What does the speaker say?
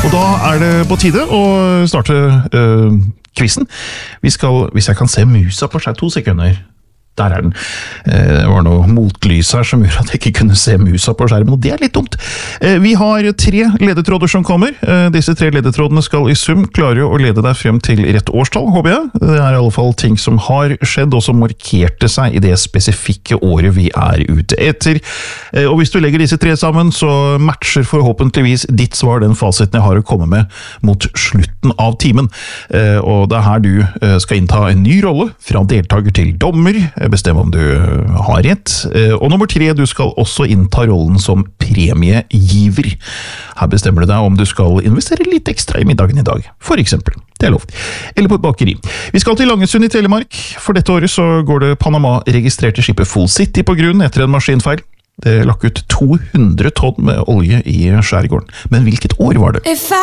Og da det på tide å starte quizen. Vi skal, hvis jeg kan se musa på seg 2 sekunder. Der den. Det var noe motlys her som gjør at jeg ikke kunne se musa på skjermen, og det litt dumt. Vi har 3 ledetråder som kommer. Disse 3 ledetrådene skal i sum klare å lede deg frem til rett årstall, håper jeg. Det i alle fall ting som har skjedd, og som markerte seg i det spesifikke året vi ute etter. Og hvis du legger disse 3 sammen, så matcher forhåpentligvis ditt svar den fasiten jeg har å komme med mot slutten av timen. Og det her du skal innta en ny rolle, fra deltaker til dommer, bestemme om du har rett. Og nummer 3, du skal også innta rollen som premiegiver. Her bestemmer du deg om du skal investere litt ekstra i middagen i dag, for eksempel. Det lov. Eller på et bakeri. Vi skal til Langesund i Telemark. For dette året så går det Panama-registrerte skipet Full City på grunn etter en maskinfeil. Det lakk ut 200 tonn med olje i skjærgården. Men hvilket år var det?